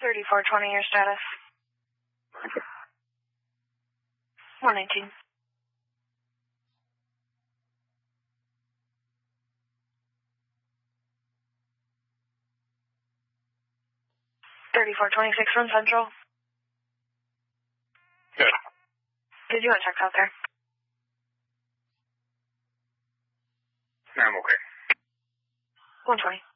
3420, your status. 119. 3426 from Central. Good. Did you want to check out there? No, I'm okay. 120.